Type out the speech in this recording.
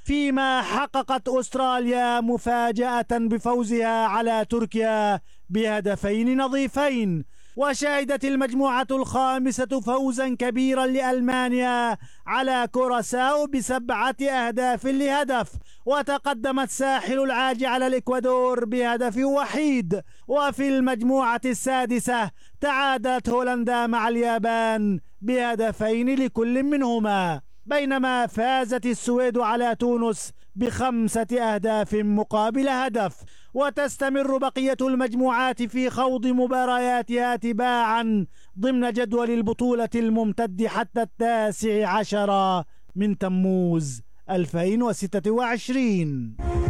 فيما حققت أستراليا مفاجأة بفوزها على تركيا بهدفين نظيفين. وشهدت المجموعة الخامسة فوزا كبيرا لألمانيا على كوراساو ب7 أهداف لهدف، وتقدمت ساحل العاج على الإكوادور بهدف وحيد. وفي المجموعة السادسة تعادلت هولندا مع اليابان بهدفين لكل منهما، بينما فازت السويد على تونس ب5 أهداف مقابل هدف. وتستمر بقية المجموعات في خوض مبارياتها تباعا ضمن جدول البطولة الممتد حتى 19 من تموز 2026.